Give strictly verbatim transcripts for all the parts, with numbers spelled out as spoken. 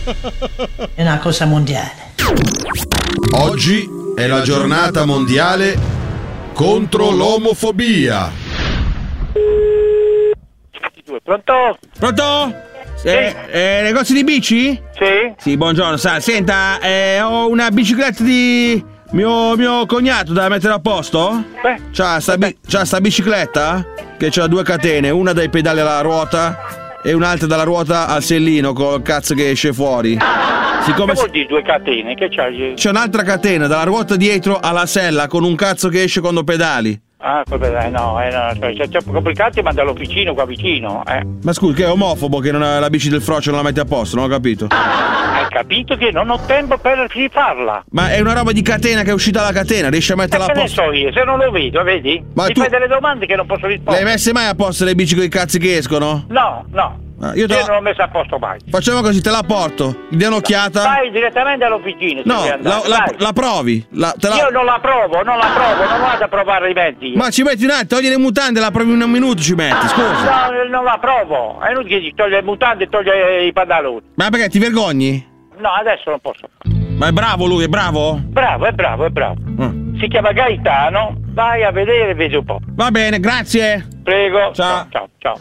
È una cosa mondiale. Oggi è la giornata mondiale contro l'omofobia. Pronto? Pronto? Sì. Eh, eh, negozio di bici? Sì? Sì, buongiorno, sa, senta, eh, ho una bicicletta di mio, mio cognato da mettere a posto? Beh. C'ha sta, bi- c'ha sta bicicletta? Che c'ha due catene, una dai pedali alla ruota e un'altra dalla ruota al sellino col cazzo che esce fuori. Siccome che vuol dire due catene? Che c'hai? C'è un'altra catena dalla ruota dietro alla sella con un cazzo che esce quando pedali. Ah, vabbè, no, eh, no, cioè, c'è complicati, ma dall'officino qua vicino, eh. Ma scusi, che è omofobo che non ha la bici del frocio non la mette a posto, non ho capito. Hai capito che non ho tempo per farla. Ma è una roba di catena che è uscita dalla catena, riesci a metterla eh, a che posto? ne so io, se non lo vedo, vedi? Ma Mi tu... fai delle domande che non posso Le rispondere. hai messe mai a posto le bici con i cazzi che escono? No, no. Ah, io te io la... non l'ho messa a posto mai. Facciamo così, te la porto, gli dia un'occhiata. Vai direttamente all'officina. No, la, la, la provi. La, te la... Io non la provo, non la provo, non vado a provare i mezzi. Ma ci metti un attimo, togli le mutande, la provi in un minuto, ci metti, scusa. No, non la provo. È inutile che toglie le mutande e toglie i pantaloni. Ma perché ti vergogni? No, adesso non posso. Ma è bravo lui, è bravo? Bravo, è bravo, è bravo. Mm. Si chiama Gaetano. Vai a vedere e vedi un po'. Va bene, grazie. Prego. Ciao. Ciao, ciao.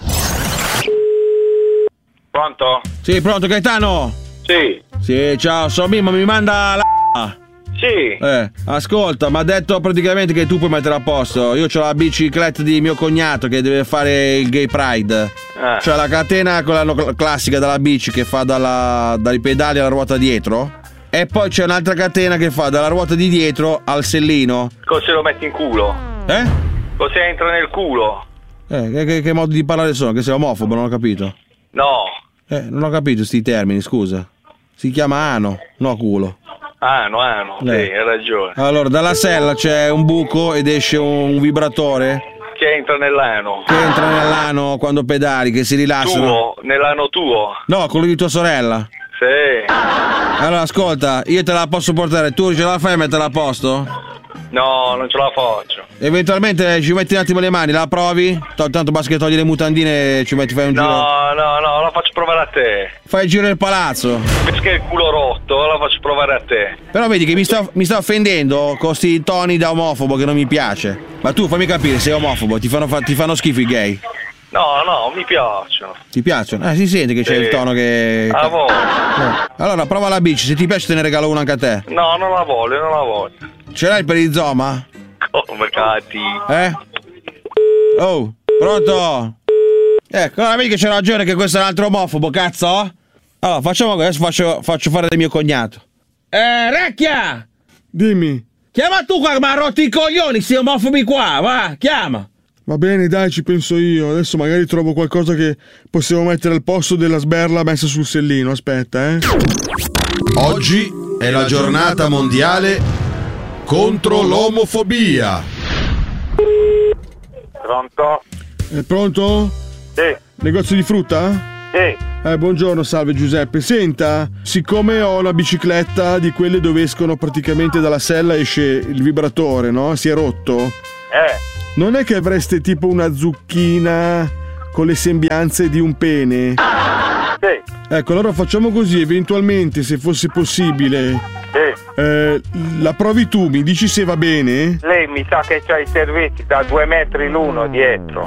Pronto? Sì, pronto Gaetano? Sì. Sì, ciao, sono Mimmo, mi manda la... Sì. Eh, ascolta, mi ha detto praticamente che tu puoi mettere a posto. Io ho la bicicletta di mio cognato che deve fare il Gay Pride. Eh. C'è la catena, quella classica della bici che fa dalla, dai pedali alla ruota dietro. E poi c'è un'altra catena che fa dalla ruota di dietro al sellino. Cosa lo metti in culo? Eh? Cosa entra nel culo? Eh, che, che, che modo di parlare sono? Che sei omofobo, non ho capito. No. Eh, non ho capito sti termini, scusa. Si chiama ano, no culo. Ano, ano, sì, Eh. hai ragione. Allora, dalla sella c'è un buco ed esce un vibratore Che entra nell'ano. che entra nell'ano quando pedali, che si rilassano. Tuo, nell'ano tuo. No, quello di tua sorella. Sì. Allora, ascolta, io te la posso portare, tu ce la fai a metterla a posto? No, non ce la faccio. Eventualmente ci metti un attimo le mani, la provi? T- tanto basta che togli le mutandine e ci metti, fai un giro. No, no, no, la faccio provare a te. Fai il giro del palazzo. Perché il culo rotto, la faccio provare a te. Però vedi che mi sta, mi sta offendendo con sti toni da omofobo che non mi piace. Ma tu fammi capire, sei omofobo, ti fanno, fa- ti fanno schifo i gay. No, no, mi piacciono. Ti piacciono? Eh, si sente che c'è Sì. il tono che... La voglio. Eh. Allora, prova la bici, se ti piace te ne regalo una anche a te. No, non la voglio, non la voglio. Ce l'hai il perizoma? Come cati? Eh? Oh, pronto? Ecco, allora vedi che c'è ragione che questo è un altro omofobo, cazzo? Allora, facciamo così, adesso faccio, faccio fare del mio cognato. Eh, Recchia! Dimmi. Chiama tu qua, ma rotti i coglioni, sti omofobi qua, va, chiama! Va bene, dai, ci penso io. Adesso magari trovo qualcosa che possiamo mettere al posto della sberla messa sul sellino. Aspetta, eh. Oggi è la giornata mondiale contro l'omofobia. Pronto? È pronto? Sì. Negozio di frutta? Sì. Eh, buongiorno, salve Giuseppe. Senta, siccome ho una bicicletta di quelle dove escono praticamente dalla sella, esce il vibratore, no? Si è rotto. Eh. Non è che avreste tipo una zucchina con le sembianze di un pene? Sì. Ecco, allora facciamo così, eventualmente, se fosse possibile, Sì. eh, la provi tu, mi dici se va bene? Lei mi sa che c'ha i servizi da due metri l'uno dietro.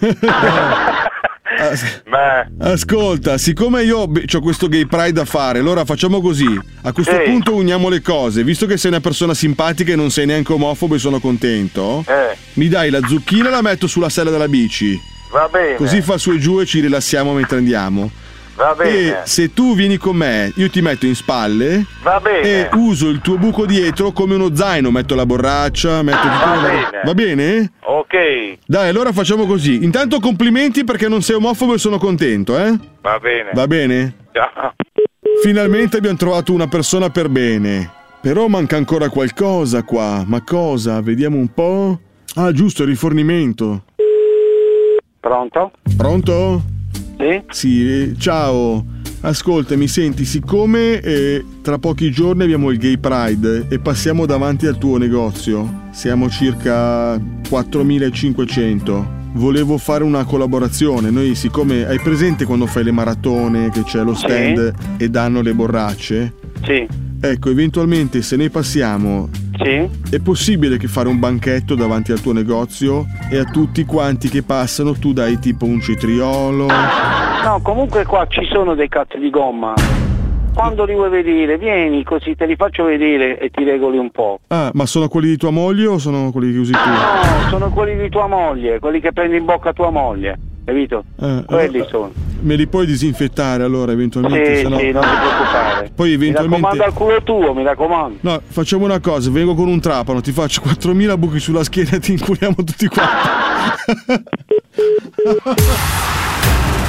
As- Ma Ascolta, siccome io ho questo gay pride da fare, allora facciamo così. A questo Sì. punto uniamo le cose. Visto che sei una persona simpatica e non sei neanche omofobo e sono contento, eh, mi dai la zucchina e la metto sulla sella della bici. va bene. Così fa su e giù e ci rilassiamo mentre andiamo. Va E bene. se tu vieni con me, io ti metto in spalle Va bene. e uso il tuo buco dietro come uno zaino. Metto la borraccia, metto tutto. Va la- bene. Va bene? Ok. Dai, allora facciamo così. Intanto complimenti perché non sei omofobo e sono contento, eh? Va bene. Va bene? Ciao. Finalmente abbiamo trovato una persona per bene. Però manca ancora qualcosa qua. Ma cosa? Vediamo un po'. Ah, giusto, il rifornimento. Pronto? Pronto? Sì? Sì, eh, ciao. Ascolta, mi senti, siccome eh, tra pochi giorni abbiamo il Gay Pride e passiamo davanti al tuo negozio, siamo circa quattromilacinquecento. volevo fare una collaborazione. Noi, siccome hai presente quando fai le maratone che c'è lo stand sì. e danno le borracce? Sì. Ecco, eventualmente se ne passiamo, sì. è possibile che fare un banchetto davanti al tuo negozio e a tutti quanti che passano tu dai tipo un cetriolo? No, comunque qua ci sono dei cazzi di gomma. Quando li vuoi vedere, vieni così te li faccio vedere e ti regoli un po'. Ah, ma sono quelli di tua moglie o sono quelli che usi tu? No, sono quelli di tua moglie, quelli che prendi in bocca tua moglie, capito? Ah, quelli allora, sono. Me li puoi disinfettare allora eventualmente? Sì, sennò... sì, non ti preoccupare. Poi eventualmente... Mi raccomando al culo tuo, mi raccomando. No, facciamo una cosa, vengo con un trapano, ti faccio quattromila buchi sulla schiena e ti inculiamo tutti quanti.